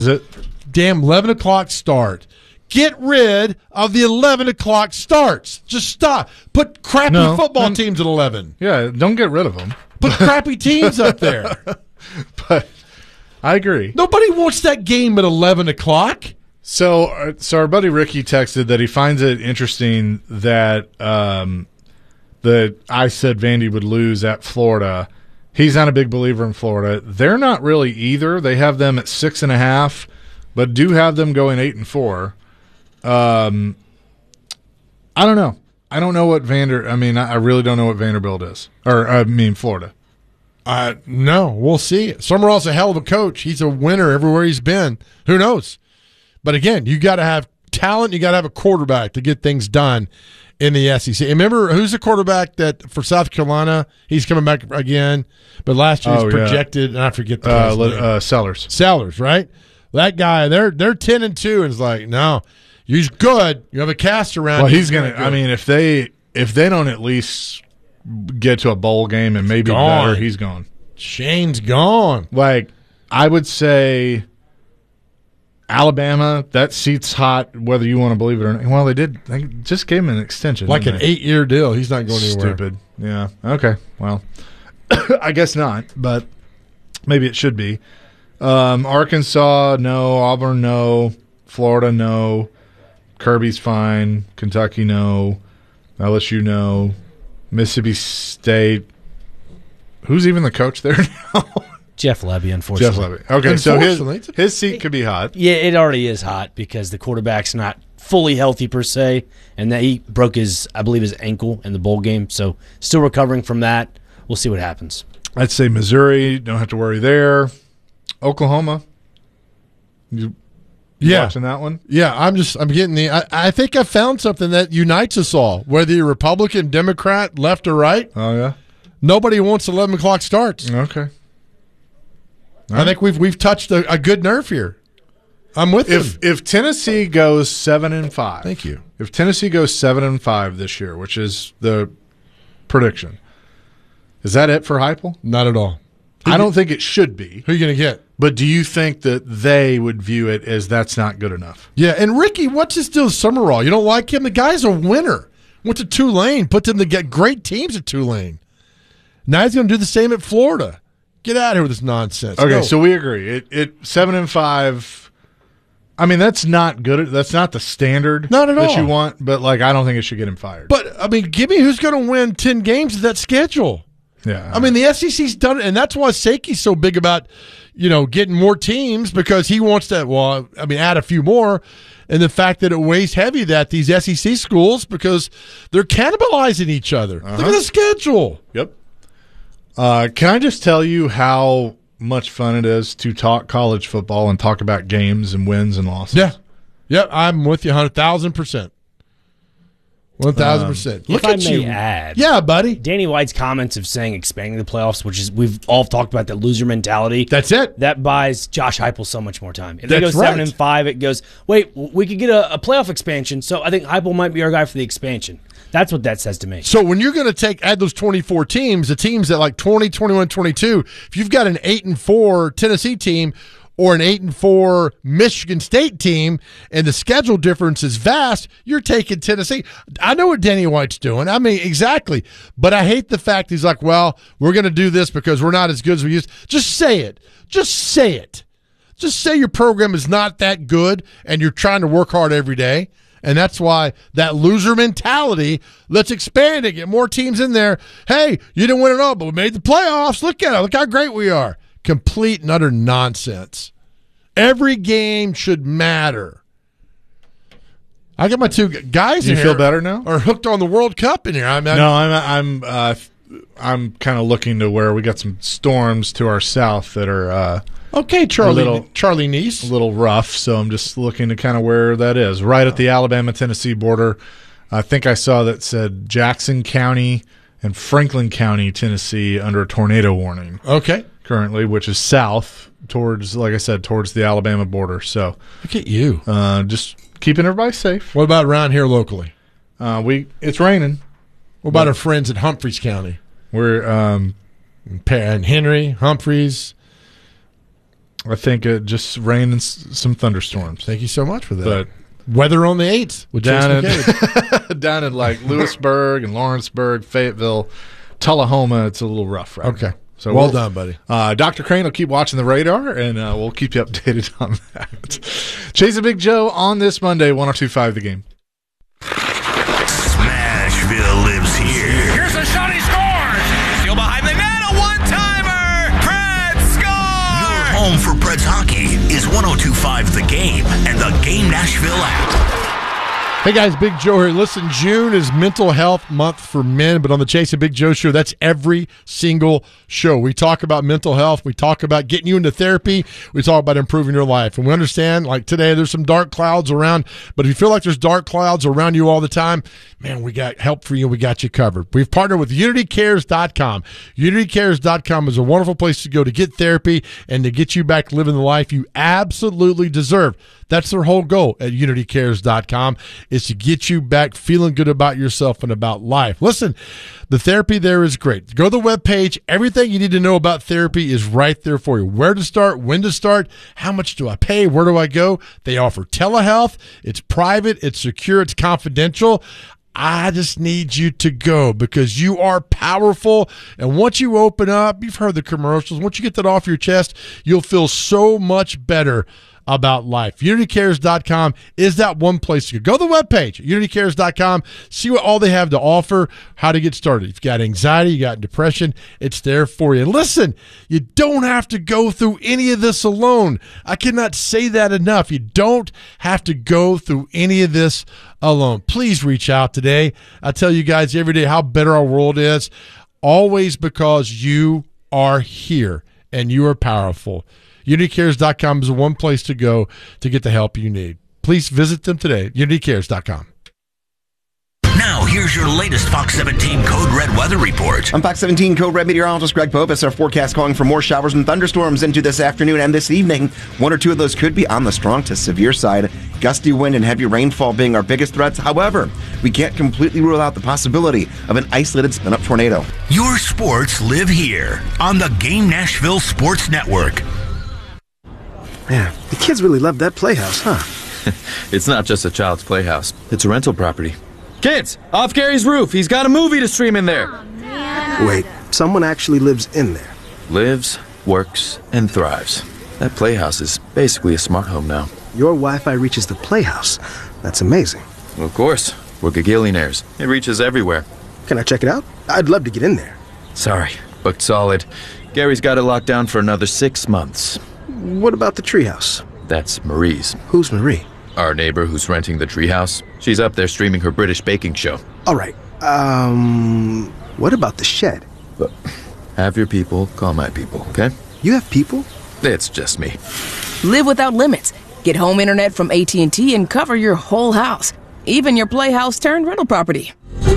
Is it? Damn 11 o'clock start. Get rid of the 11 o'clock starts. Just stop. Put crappy football teams at 11. Yeah, don't get rid of them. Put crappy teams up there. But I agree. Nobody wants that game at 11 o'clock. So our buddy Ricky texted that he finds it interesting that I said Vandy would lose at Florida. He's not a big believer in Florida. They're not really either. They have them at 6.5, but do have them going 8-4. I don't know. I don't know what I really don't know what Vanderbilt is. Florida. No, we'll see. Summerall's a hell of a coach. He's a winner everywhere he's been. Who knows? But again, you got to have talent. You got to have a quarterback to get things done in the SEC. And remember, who's the quarterback that for South Carolina? He's coming back again, but last year he's projected, and I forget the name. Sellers, right? That guy, they're 10-2, and it's like, no, he's good. You have a cast around. Well, he's gonna. I mean, if they don't at least get to a bowl game and maybe better, he's gone. Shane's gone. Like, I would say Alabama, that seat's hot, whether you want to believe it or not. Well, they just gave him an extension. Like an 8-year deal. He's not going anywhere. Stupid. Yeah. Okay. Well, I guess not, but maybe it should be. Arkansas, no. Auburn, no. Florida, no. Kirby's fine. Kentucky, no. LSU, no. Mississippi State. Who's even the coach there now? Jeff Levy, unfortunately. Jeff Levy. Okay, so his seat could be hot. Yeah, it already is hot because the quarterback's not fully healthy per se, and that he broke his ankle in the bowl game, so still recovering from that. We'll see what happens. I'd say Missouri, don't have to worry there. Oklahoma. You watching that one? Yeah, I'm getting I think I found something that unites us all, whether you're Republican, Democrat, left or right. Oh, yeah? Nobody wants 11 o'clock starts. Okay. I think we've touched a good nerve here. I'm with you. If Tennessee goes 7-5. Thank you. If Tennessee goes 7-5 this year, which is the prediction, is that it for Heupel? Not at all. I don't think it should be. Who are you going to get? But do you think that they would view it as that's not good enough? Yeah, and Ricky, what's his deal with Summerall? You don't like him? The guy's a winner. Went to Tulane, put them to get great teams at Tulane. Now he's going to do the same at Florida. Get out of here with this nonsense. Okay, so we agree. It 7-5. I mean, that's not good. That's not the standard not at all that you want. But I don't think it should get him fired. But I mean, give me who's going to win 10 games of that schedule. Yeah, I mean, the SEC's done it, and that's why Sakie's so big about getting more teams because he wants to. Well, I mean, add a few more, and the fact that it weighs heavy that these SEC schools because they're cannibalizing each other. Look at the schedule. Yep. Can I just tell you how much fun it is to talk college football and talk about games and wins and losses? Yeah. Yep, I'm with you 1,000%. 1,000%. If I may add. Yeah, buddy. Danny White's comments of saying expanding the playoffs, which is we've all talked about that loser mentality. That's it. That buys Josh Heupel so much more time. If That's they go right. 7-5, it goes, wait, we could get a playoff expansion, so I think Heupel might be our guy for the expansion. That's what that says to me. So when you're going to add those 24 teams, the teams that like 20, 21, 22, if you've got an 8-4 Tennessee team or an 8-4 Michigan State team and the schedule difference is vast, you're taking Tennessee. I know what Danny White's doing. I mean, exactly. But I hate the fact he's like, well, we're going to do this because we're not as good as we used. Just say it. Just say it. Just say your program is not that good and you're trying to work hard every day. And that's why that loser mentality, let's expand it, get more teams in there. Hey, you didn't win it all, but we made the playoffs. Look at it. Look how great we are. Complete and utter nonsense. Every game should matter. I got my two guys in here. You feel better now? Are hooked on the World Cup in here. I'm kind of looking to where we got some storms to our south that are okay, Charlie Neese. A little rough, so I'm just looking to kind of where that is. Right at the Alabama-Tennessee border. I think I saw that said Jackson County and Franklin County, Tennessee, under a tornado warning. Okay. Currently, which is south towards, like I said, towards the Alabama border. So look at you. Just keeping everybody safe. What about around here locally? It's raining. What about our friends in Humphreys County? We're and Henry, Humphreys. I think it just rained and some thunderstorms. Thank you so much for that. But weather on the 8th with Jason McCabe. down in like Lewisburg and Lawrenceburg, Fayetteville, Tullahoma, it's a little rough right now. So well done, buddy. Dr. Crane will keep watching the radar, and we'll keep you updated on that. Chasing Big Joe on this Monday, 102.5 The Game. Smashville lives here. Here's a shot, he scores! Still behind the net, a one-timer! Preds score! Your home for Preds hockey is 102.5 The Game and the Game Nashville app. Hey guys, Big Joe here. Listen, June is Mental Health Month for men, but on the Chase and Big Joe show, that's every single show. We talk about mental health. We talk about getting you into therapy. We talk about improving your life. And we understand, like today, there's some dark clouds around, but if you feel like there's dark clouds around you all the time, man, we got help for you. We got you covered. We've partnered with UnityCares.com. UnityCares.com is a wonderful place to go to get therapy and to get you back living the life you absolutely deserve. That's their whole goal at UnityCares.com, is to get you back feeling good about yourself and about life. Listen, the therapy there is great. Go to the webpage. Everything you need to know about therapy is right there for you. Where to start, when to start, how much do I pay, where do I go? They offer telehealth. It's private, it's secure, it's confidential. I just need you to go because you are powerful. And once you open up, you've heard the commercials. Once you get that off your chest, you'll feel so much better about life. UnityCares.com is that one place to go. Go to the webpage, UnityCares.com, see what all they have to offer, how to get started. If you've got anxiety, you got depression, it's there for you. And listen, you don't have to go through any of this alone. I cannot say that enough. You don't have to go through any of this alone. Please reach out today. I tell you guys every day how better our world is, always because you are here and you are powerful. UnityCares.com is the one place to go to get the help you need. Please visit them today, UnityCares.com. Now, here's your latest Fox 17 Code Red weather report. I'm Fox 17 Code Red meteorologist Greg Popus. Our forecast calling for more showers and thunderstorms into this afternoon and this evening. One or two of those could be on the strong to severe side. Gusty wind and heavy rainfall being our biggest threats. However, we can't completely rule out the possibility of an isolated spin-up tornado. Your sports live here on the Game Nashville Sports Network. Man, the kids really love that playhouse, huh? It's not just a child's playhouse. It's a rental property. Kids, off Gary's roof. He's got a movie to stream in there. Wait, someone actually lives in there? Lives, works, and thrives. That playhouse is basically a smart home now. Your Wi-Fi reaches the playhouse. That's amazing. Well, of course. We're gagillionaires. It reaches everywhere. Can I check it out? I'd love to get in there. Sorry, booked solid. Gary's got it locked down for another 6 months. What about the treehouse? That's Marie's. Who's Marie? Our neighbor who's renting the treehouse. She's up there streaming her British baking show. All right. What about the shed? But have your people call my people, okay? You have people? It's just me. Live without limits. Get home internet from AT&T and cover your whole house, even your playhouse turned rental property.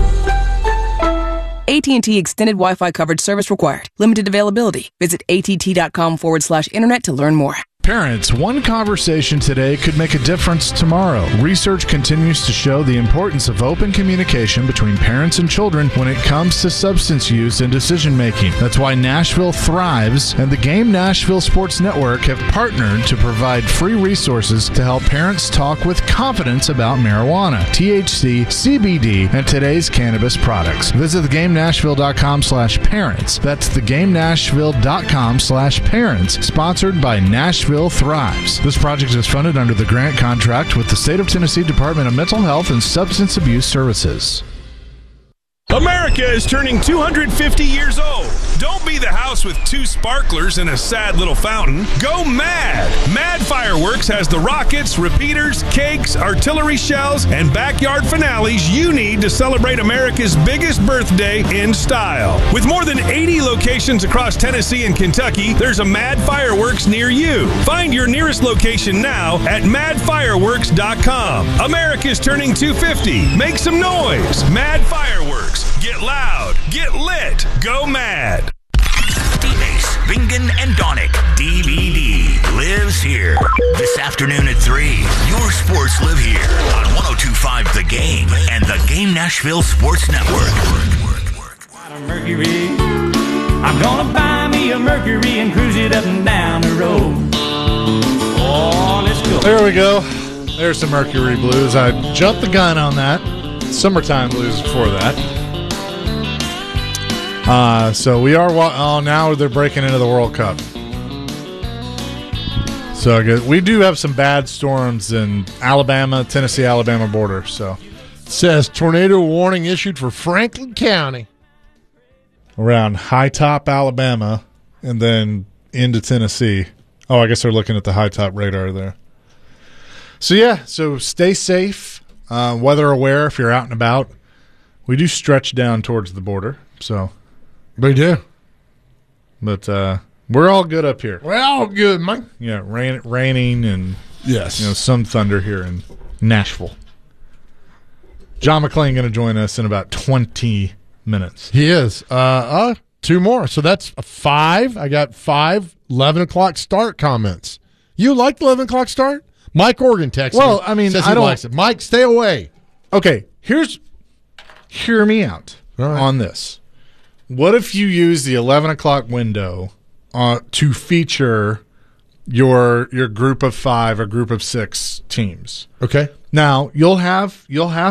AT&T Extended Wi-Fi coverage service required. Limited availability. Visit att.com/internet to learn more. Parents, one conversation today could make a difference tomorrow. Research continues to show the importance of open communication between parents and children when it comes to substance use and decision making. That's why Nashville Thrives and the Game Nashville Sports Network have partnered to provide free resources to help parents talk with confidence about marijuana, THC, CBD, and today's cannabis products. Visit thegamenashville.com/parents. That's thegamenashville.com/parents. Sponsored by Nashville Thrives. This project is funded under the grant contract with the State of Tennessee Department of Mental Health and Substance Abuse Services. America is turning 250 years old. Don't be the house with 2 sparklers and a sad little fountain. Go mad! Mad Fireworks has the rockets, repeaters, cakes, artillery shells, and backyard finales you need to celebrate America's biggest birthday in style. With more than 80 locations across Tennessee and Kentucky, there's a Mad Fireworks near you. Find your nearest location now at madfireworks.com. America's turning 250. Make some noise. Mad Fireworks. Get loud, get lit, go mad. D-Base, Bingen, and Donick. DVD lives here. This afternoon at 3, your sports live here on 102.5 The Game and the Game Nashville Sports Network. Mercury. I'm gonna buy me a Mercury and cruise it up and down the road. Oh, let's go. There we go. There's some Mercury Blues. I jumped the gun on that. Summertime Blues before that. So we are. Now they're breaking into the World Cup. So I guess we do have some bad storms in Tennessee-Alabama border. So it says tornado warning issued for Franklin County. Around High Top, Alabama, and then into Tennessee. Oh, I guess they're looking at the High Top radar there. So yeah, so stay safe, weather aware if you're out and about. We do stretch down towards the border, so we do. But we're all good up here. We're all good, man. Yeah, raining and yes, some thunder here in Nashville. John McClain going to join us in about 20 minutes. He is. 2 more. So that's 5. I got 5 11 o'clock start comments. You like the 11 o'clock start? Mike Organ texted. Well, I mean, says he likes it. Mike, stay away. Okay, hear me out on this. What if you use the 11 o'clock window to feature your group of 5 or group of 6 teams? Okay. Now you'll have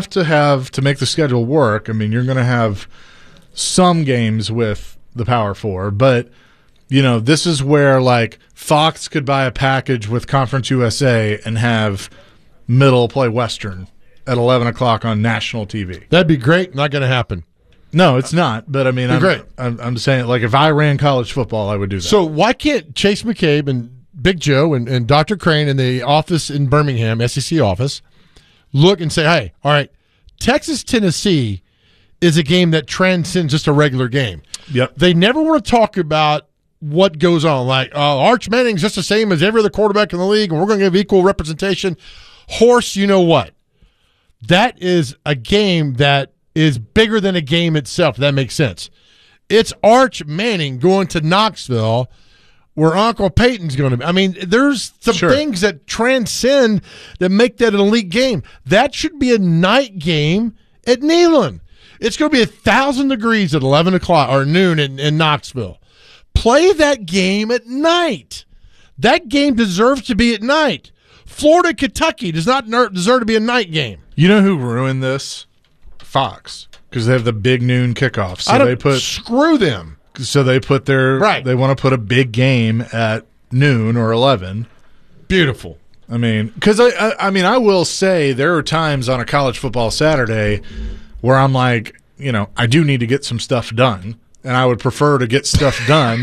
to make the schedule work. I mean, you're going to have some games with the Power 4, but this is where like Fox could buy a package with Conference USA and have Middle play Western at 11 o'clock on national TV. That'd be great. Not going to happen. No, it's not. But I mean, I'm saying, like, if I ran college football, I would do that. So why can't Chase McCabe and Big Joe and Dr. Crane in the office in Birmingham, SEC office, look and say, hey, all right, Texas-Tennessee is a game that transcends just a regular game. Yep. They never want to talk about what goes on. Like, Arch Manning's just the same as every other quarterback in the league, and we're going to give equal representation. Horse, you know what? That is a game that is bigger than a game itself. If that makes sense. It's Arch Manning going to Knoxville where Uncle Peyton's going to be. I mean, there's some things that transcend that make that an elite game. That should be a night game at Neyland. It's going to be 1,000 degrees at 11 o'clock or noon in Knoxville. Play that game at night. That game deserves to be at night. Florida-Kentucky does not deserve to be a night game. You know who ruined this? Fox, because they have the big noon kickoff. So screw them. So they put they want to put a big game at noon or 11. Beautiful. I mean, because I will say there are times on a college football Saturday where I'm like, I do need to get some stuff done, and I would prefer to get stuff done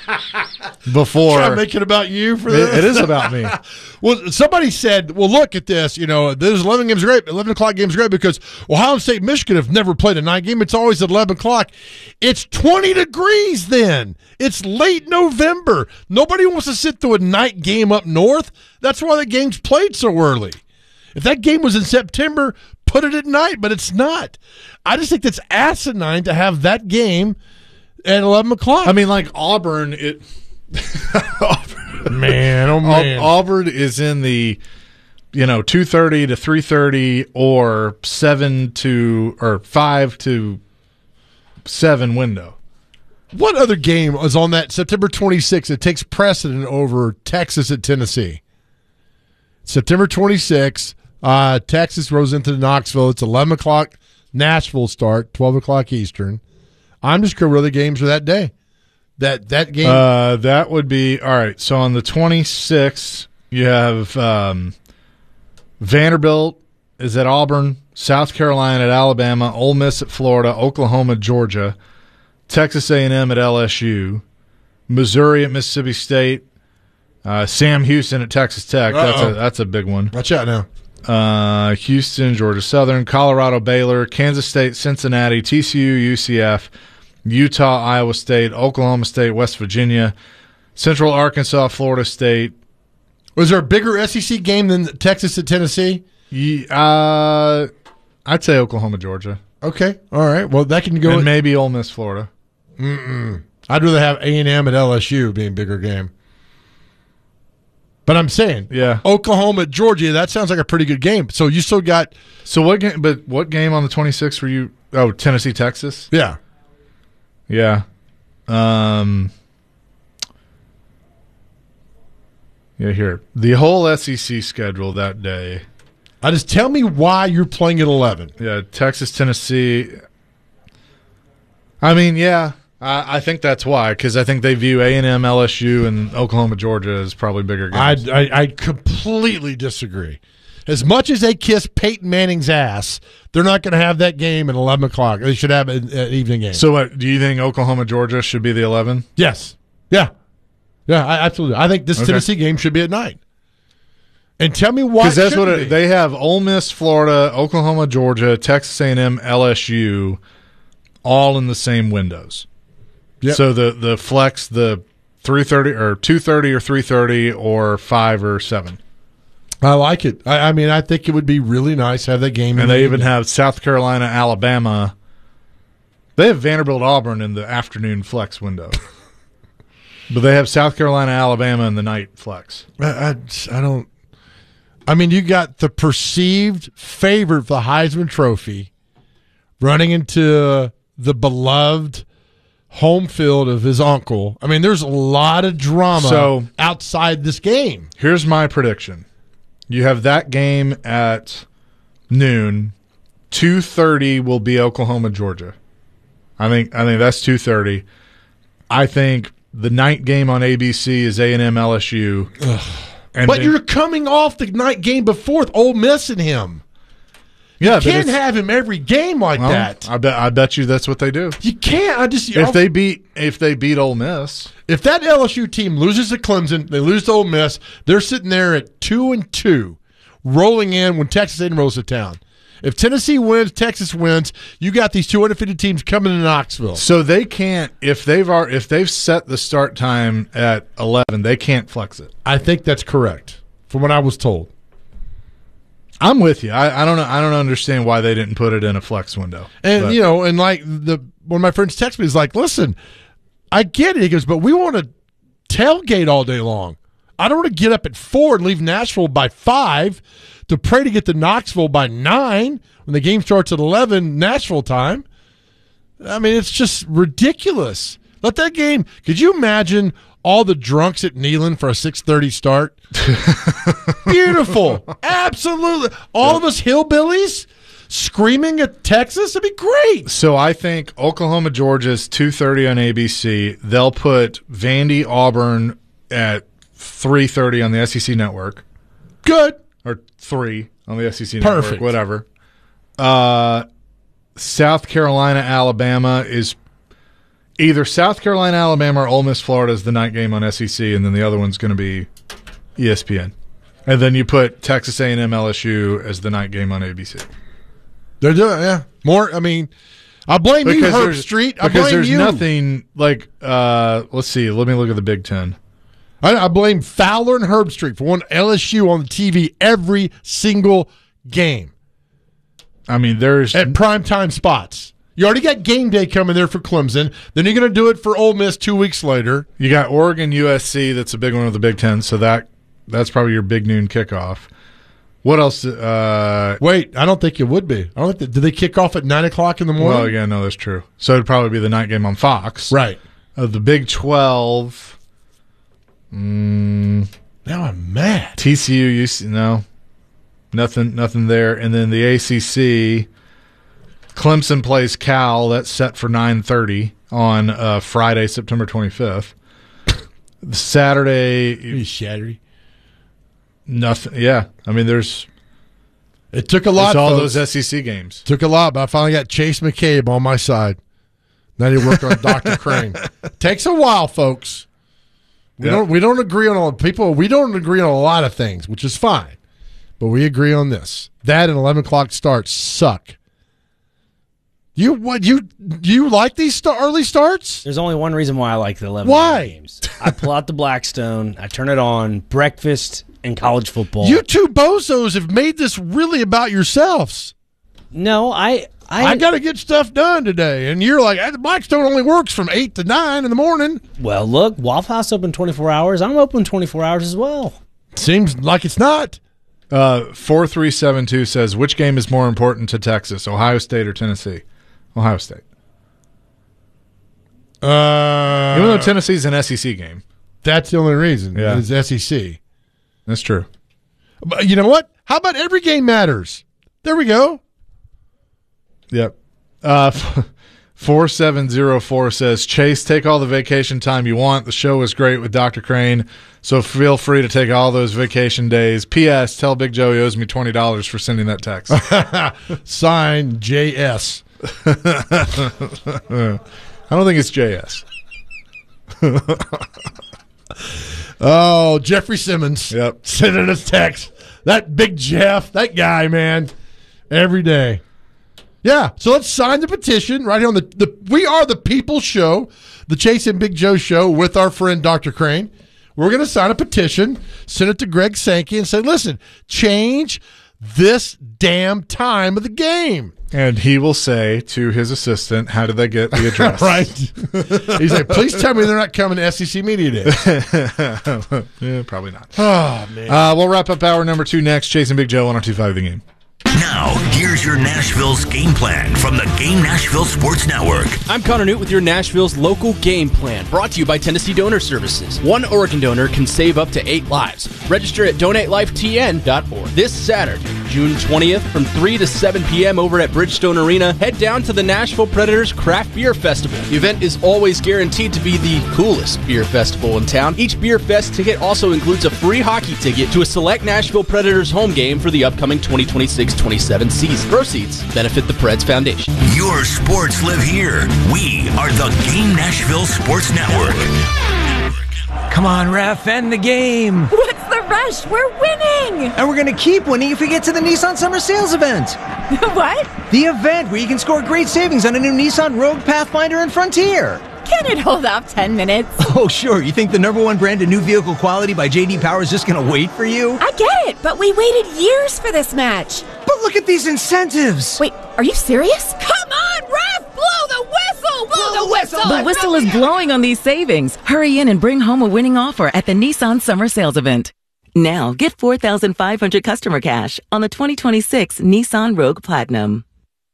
before. Try to make it about you for this. It is about me. Well, somebody said, well, look at this. Those 11 games are great. 11 o'clock games are great because Ohio State, Michigan have never played a night game. It's always at 11 o'clock. It's 20 degrees then. It's late November. Nobody wants to sit through a night game up north. That's why the game's played so early. If that game was in September, put it at night, but it's not. I just think that's asinine to have that game at 11 o'clock. I mean, like Auburn, man. Auburn is in the 2:30 to 3:30 or 5 to 7 window. What other game was on that September 26th that takes precedent over Texas at Tennessee? September 26th, Texas rose into Knoxville. It's 11 o'clock Nashville start, 12 o'clock Eastern. I'm just going to the games for that day. That game? That would be, all right, so on the 26th, you have Vanderbilt is at Auburn, South Carolina at Alabama, Ole Miss at Florida, Oklahoma, Georgia, Texas A&M at LSU, Missouri at Mississippi State, Sam Houston at Texas Tech. That's a big one. Watch out now. Houston, Georgia Southern, Colorado, Baylor, Kansas State, Cincinnati, TCU, UCF, Utah, Iowa State, Oklahoma State, West Virginia, Central Arkansas, Florida State. Was there a bigger SEC game than Texas at Tennessee? I'd say Oklahoma, Georgia. Okay, all right. Well, that can go. And maybe Ole Miss, Florida. I'd rather have A&M at LSU being a bigger game. But I'm saying, Oklahoma, Georgia, that sounds like a pretty good game. So you still got. So what game? But what game on the 26th were you? Oh, Tennessee, Texas. Yeah. Yeah. Yeah, here. The whole SEC schedule that day. Just tell me why you're playing at 11. Yeah, Texas, Tennessee. I mean, yeah, I think that's why, because I think they view A&M, LSU, and Oklahoma, Georgia as probably bigger games. I completely disagree. As much as they kiss Peyton Manning's ass, they're not going to have that game at 11 o'clock. They should have an evening game. So what, do you think Oklahoma, Georgia should be the 11? Yes. Yeah. Yeah, absolutely. I think this Tennessee game should be at night. And tell me why. Because that's what they have: Ole Miss, Florida, Oklahoma, Georgia, Texas A&M, LSU, all in the same windows. Yep. So the flex, the 3:30 or 2:30 or 3:30 or 5 or 7. I like it. I mean, I think it would be really nice to have that game. And they even have South Carolina, Alabama. They have Vanderbilt, Auburn in the afternoon flex window. But they have South Carolina, Alabama in the night flex. I don't. I mean, you got the perceived favorite for the Heisman Trophy running into the beloved home field of his uncle. I mean, there's a lot of drama outside this game. Here's my prediction. You have that game at noon. 2:30 will be Oklahoma, Georgia. I think that's 2:30. I think the night game on ABC is A&M, LSU. But you're coming off the night game before with Ole Miss and him. Yeah, you can't have him every game like that. I bet you that's what they do. You can't. If they beat Ole Miss, if that LSU team loses to Clemson, they lose to Ole Miss, they're sitting there at 2-2, rolling in when Texas A&M rolls to town. If Tennessee wins, Texas wins, you got these 250 teams coming to Knoxville. So they can't if they've set the start time at 11, they can't flex it. I think that's correct, from what I was told. I'm with you. I don't know. I don't understand why they didn't put it in a flex window. And and like one of my friends texted me, he's like, "Listen, I get it." He goes, "But we want to tailgate all day long. I don't want to get up at 4 and leave Nashville by 5 to pray to get to Knoxville by 9 when the game starts at 11 Nashville time." I mean, it's just ridiculous. Let that game. Could you imagine all the drunks at Neyland for a 6:30 start? Beautiful. Absolutely. All of us hillbillies screaming at Texas. It'd be great. So I think Oklahoma, Georgia's 2:30 on ABC. They'll put Vandy, Auburn at 3:30 on the SEC network. Good. Or 3 on the SEC Perfect. network, whatever. South Carolina, Alabama is either South Carolina, Alabama, or Ole Miss, Florida is the night game on SEC, and then the other one's going to be ESPN. And then you put Texas A&M, LSU as the night game on ABC. They're doing more. I mean, I blame you, Herb Street. I because blame there's you. nothing like. Let's see. Let me look at the Big Ten. I blame Fowler and Herb Street for wanting LSU on the TV every single game. I mean, there's at primetime spots. You already got game day coming there for Clemson. Then you're going to do it for Ole Miss 2 weeks later. You got Oregon, USC. That's a big one of the Big Ten. So that's probably your big noon kickoff. What else? Wait, I don't think it would be. I don't think did they kick off at 9 o'clock in the morning? Well, yeah, no, that's true. So it'd probably be the night game on Fox, right? The Big 12. Now I'm mad. TCU, no, nothing there. And then the ACC, Clemson plays Cal. That's set for 9:30 on Friday, September 25th. Saturday. Nothing. Yeah, I mean, It took a lot. It's all folks. those SEC games. Took a lot, but I finally got Chase McCabe on my side. Now he worked on Dr. Crane. Takes a while, folks. We don't agree on all people. We don't agree on a lot of things, which is fine, but we agree on this. That and 11 o'clock starts suck. You like these early starts? There's only one reason why I like the 11 Why? games. I pull out the Blackstone, I turn it on, breakfast and college football. You two bozos have made this really about yourselves. No, I got to get stuff done today, and you're like, the Blackstone only works from 8 to 9 in the morning. Well, look, Waffle House open 24 hours. I'm open 24 hours as well. Seems like it's not. 4372 says, which game is more important to Texas, Ohio State or Tennessee? Ohio State. Even though Tennessee's an SEC game. That's the only reason. Yeah. It's SEC. That's true. But you know what? How about every game matters? There we go. Yep. 4704 says, Chase, take all the vacation time you want. The show was great with Dr. Crane, so feel free to take all those vacation days. P.S. Tell Big Joe he owes me $20 for sending that text. Signed, JS. I don't think it's JS. Oh, Jeffrey Simmons. Yep. Sending us text. That big Jeff, that guy, man. Every day. Yeah, so let's sign the petition right here on the We Are the People show, the Chase and Big Joe show with our friend Dr. Crane. We're going to sign a petition, send it to Greg Sankey and say, listen, change this damn time of the game. And he will say to his assistant, how did they get the address? Right. He's like, please tell me they're not coming to SEC Media Day. Yeah, probably not. Oh, man. We'll wrap up hour number 2 next. Chase and Big Joe, 102.5 The Game. Now, here's your Nashville's game plan from the Game Nashville Sports Network. I'm Connor Newt with your Nashville's local game plan, brought to you by Tennessee Donor Services. One Oregon donor can save up to 8 lives. Register at donatelifetn.org. This Saturday, June 20th, from 3 to 7 p.m. over at Bridgestone Arena, head down to the Nashville Predators Craft Beer Festival. The event is always guaranteed to be the coolest beer festival in town. Each Beer Fest ticket also includes a free hockey ticket to a select Nashville Predators home game for the upcoming 2026-27 season. Proceeds benefit the Preds Foundation. Your sports live here. We are the Game Nashville Sports Network. Come on, ref, end the game. What's the rush? We're winning. And we're going to keep winning if we get to the Nissan Summer Sales event. What? The event where you can score great savings on a new Nissan Rogue, Pathfinder, and Frontier. Can it hold off 10 minutes? Oh, sure. You think the #1 brand of new vehicle quality by J.D. Power is just going to wait for you? I get it, but we waited years for this match. But look at these incentives. Wait, are you serious? Come on, ref! Blow the whistle! Blow the whistle! The whistle is blowing on these savings. Hurry in and bring home a winning offer at the Nissan Summer Sales Event. Now, get $4,500 customer cash on the 2026 Nissan Rogue Platinum.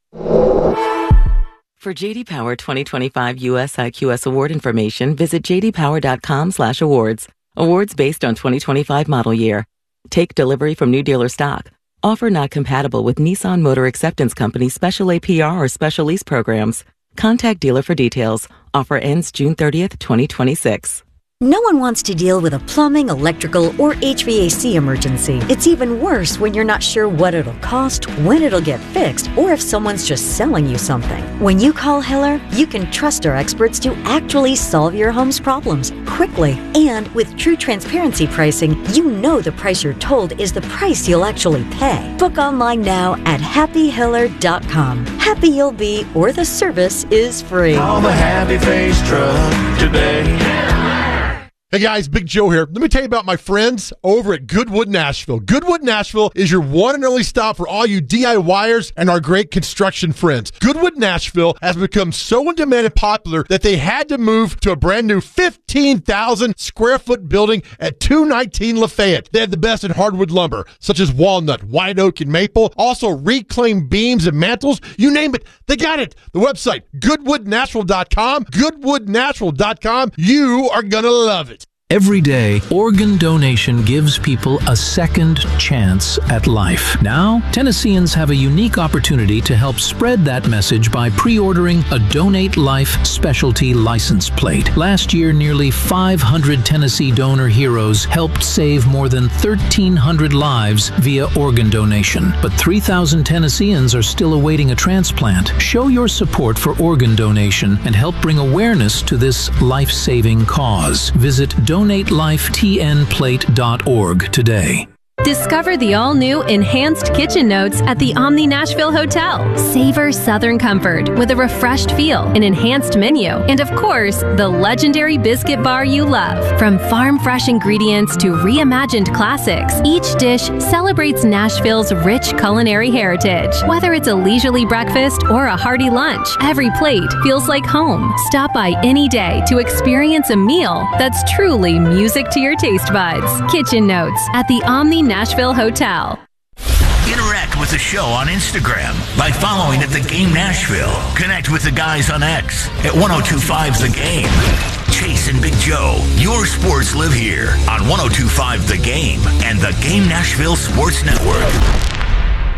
For J.D. Power 2025 U.S. IQS award information, visit jdpower.com/awards. Awards based on 2025 model year. Take delivery from new dealer stock. Offer not compatible with Nissan Motor Acceptance Company special APR or special lease programs. Contact dealer for details. Offer ends June 30th, 2026. No one wants to deal with a plumbing, electrical, or HVAC emergency. It's even worse when you're not sure what it'll cost, when it'll get fixed, or if someone's just selling you something. When you call Hiller, you can trust our experts to actually solve your home's problems quickly. And with true transparency pricing, you know the price you're told is the price you'll actually pay. Book online now at happyhiller.com. Happy you'll be, or the service is free. Call the Happy Face Truck today. Hey guys, Big Joe here. Let me tell you about my friends over at Goodwood Nashville. Goodwood Nashville is your one and only stop for all you DIYers and our great construction friends. Goodwood Nashville has become so in demand and popular that they had to move to a brand new 15,000 square foot building at 219 Lafayette. They have the best in hardwood lumber, such as walnut, white oak, and maple. Also reclaimed beams and mantles. You name it, they got it. The website, goodwoodnatural.com. Goodwoodnatural.com. You are going to love it. Every day, organ donation gives people a second chance at life. Now, Tennesseans have a unique opportunity to help spread that message by pre-ordering a Donate Life specialty license plate. Last year, nearly 500 Tennessee donor heroes helped save more than 1,300 lives via organ donation. But 3,000 Tennesseans are still awaiting a transplant. Show your support for organ donation and help bring awareness to this life-saving cause. Visit DonateLifeTNPlate.org today. Discover the all-new Enhanced Kitchen Notes at the Omni Nashville Hotel. Savor Southern comfort with a refreshed feel, an enhanced menu, and of course, the legendary biscuit bar you love. From farm-fresh ingredients to reimagined classics, each dish celebrates Nashville's rich culinary heritage. Whether it's a leisurely breakfast or a hearty lunch, every plate feels like home. Stop by any day to experience a meal that's truly music to your taste buds. Kitchen Notes at the Omni Nashville Hotel. Interact with the show on Instagram by following at The Game Nashville. Connect with the guys on X at 1025 The Game. Chase and Big Joe. Your sports live here on 102.5 The Game and the Game Nashville Sports Network.